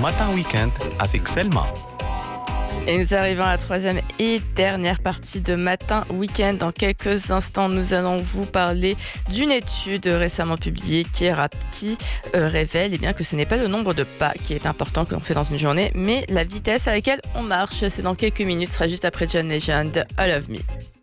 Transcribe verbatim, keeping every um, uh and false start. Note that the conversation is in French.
Matin Week-end avec Selma. Et nous arrivons à la troisième et dernière partie de Matin Week-end. Dans quelques instants, nous allons vous parler d'une étude récemment publiée qui, qui euh, révèle eh bien, que ce n'est pas le nombre de pas qui est important que l'on fait dans une journée, mais la vitesse à laquelle on marche. C'est dans quelques minutes, ce sera juste après John Legend, I Love Me.